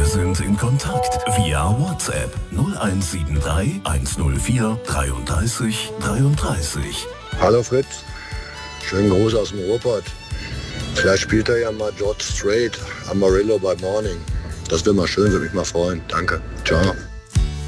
sind in Kontakt via WhatsApp 0173 104 33 33. Hallo Fritz, schönen Gruß aus dem Ruhrpott. Vielleicht spielt er ja mal George Strait, Amarillo by Morning. Das wäre mal schön, würde mich mal freuen. Danke, ciao.